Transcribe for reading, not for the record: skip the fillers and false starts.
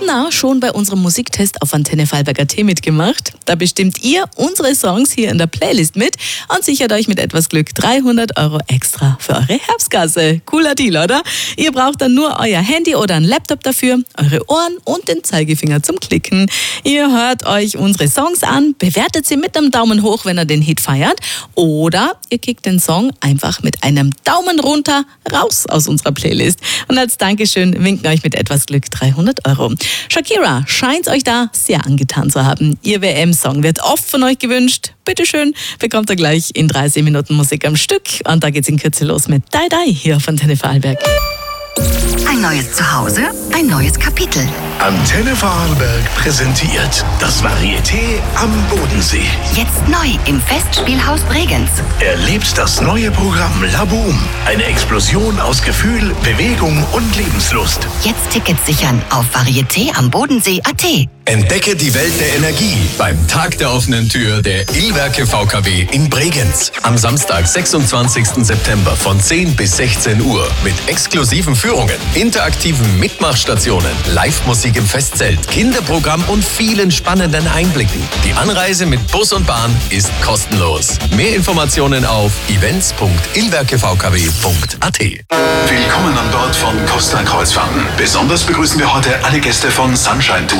Anna schon bei unserem Musiktest auf Antenne Vorarlberg.at mitgemacht? Da bestimmt ihr unsere Songs hier in der Playlist mit und sichert euch mit etwas Glück 300 € extra für eure Herbstkasse. Cooler Deal, oder? Ihr braucht dann nur euer Handy oder ein Laptop dafür, eure Ohren und den Zeigefinger zum Klicken. Ihr hört euch unsere Songs an, bewertet sie mit einem Daumen hoch, wenn ihr den Hit feiert, oder ihr kickt den Song einfach mit einem Daumen runter raus aus unserer Playlist. Und als Dankeschön winken euch mit etwas Glück 300 €. Shakira scheint euch da sehr angetan zu haben. Ihr WM-Song wird oft von euch gewünscht. Bitteschön, bekommt ihr gleich in 30 Minuten Musik am Stück. Und da geht's in Kürze los mit Die Die hier auf Antenne Vorarlberg. Ein neues Zuhause, ein neues Kapitel. Antenne Vorarlberg präsentiert das Varieté am Bodensee. Jetzt neu im Festspielhaus Bregenz. Erlebt das neue Programm La Boom. Eine Explosion aus Gefühl, Bewegung und Lebenslust. Jetzt Tickets sichern auf varietéambodensee.at. Entdecke die Welt der Energie beim Tag der offenen Tür der Illwerke VKW in Bregenz. Am Samstag, 26. September von 10 bis 16 Uhr mit exklusiven Führungen, interaktiven Mitmachstationen, Live-Musik im Festzelt, Kinderprogramm und vielen spannenden Einblicken. Die Anreise mit Bus und Bahn ist kostenlos. Mehr Informationen auf events.illwerkevkw.at. Willkommen an Bord von Costa Kreuzfahrten. Besonders begrüßen wir heute alle Gäste von Sunshine Tour.